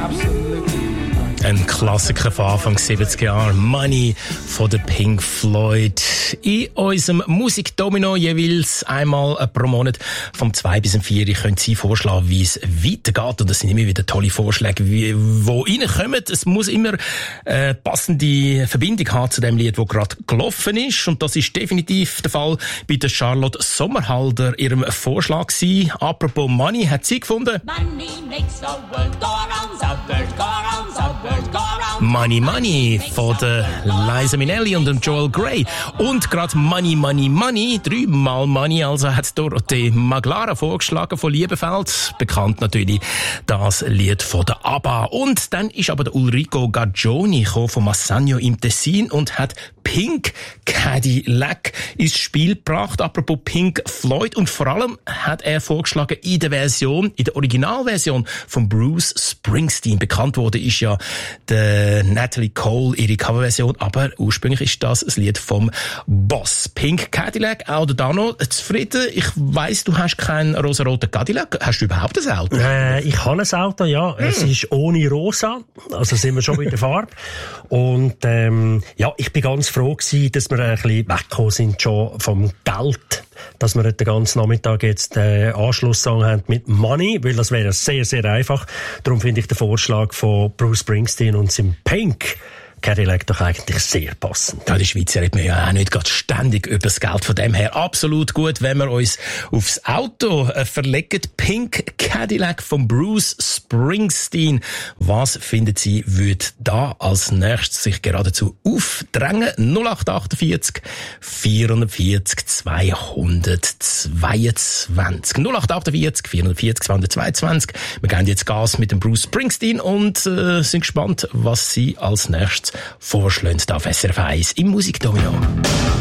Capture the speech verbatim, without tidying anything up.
Ein Klassiker von Anfang siebziger Jahre, Money von der Pink Floyd. In unserem Musikdomino jeweils einmal pro Monat vom zwei bis vier können Sie vorschlagen, wie es weitergeht. Und das sind immer wieder tolle Vorschläge, die reinkommen. Es muss immer eine passende Verbindung haben zu dem Lied, das gerade gelaufen ist. Und das ist definitiv der Fall bei der Charlotte Sommerhalder, ihrem Vorschlag gewesen. Apropos Money, hat sie gefunden? Money makes the world go around, the world go around, the world. Money Money von der Liza Minnelli und dem Joel Grey. Und gerade Money, Money, Money, dreimal Money, also hat Dorothee Maglara vorgeschlagen von Liebefeld. Bekannt natürlich das Lied von der ABBA. Und dann ist aber der Ulrico Gagioni gekommen von Massagno im Tessin und hat Pink Cadillac ins Spiel gebracht. Apropos Pink Floyd. Und vor allem hat er vorgeschlagen in der Version, in der Originalversion von Bruce Springsteen. Bekannt wurde ist ja der Natalie Cole, ihre Coverversion, aber ursprünglich ist das ein Lied vom Boss. Pink Cadillac, auch da noch zufrieden. Ich weiss, du hast keinen rosa-roten Cadillac. Hast du überhaupt ein Auto? Äh, ich habe ein Auto, ja. Hm. Es ist ohne rosa, also sind wir schon bei der Farbe. Und ähm, ja, ich bin ganz froh gewesen, dass wir ein bisschen weggekommen sind schon vom Geld, dass wir den ganzen Nachmittag jetzt den Anschlusssong haben mit Money, weil das wäre sehr, sehr einfach. Darum finde ich den Vorschlag von Bruce Springsteen und seinem Pink Cadillac doch eigentlich sehr passend. Ja, die Schweizer reden wir ja auch nicht gerade ständig über das Geld. Von dem her absolut gut, wenn wir uns aufs Auto äh, verlegen. Pink Cadillac von Bruce Springsteen. Was finden Sie, würde da als nächstes sich geradezu aufdrängen? null acht achtundvierzig vierundvierzig zweihundertzweiundzwanzig. null acht achtundvierzig vierundvierzig zweihundertzweiundzwanzig. Wir geben jetzt Gas mit dem Bruce Springsteen und äh, sind gespannt, was Sie als nächstes vorschlägt auf S R F eins im Musikdomino.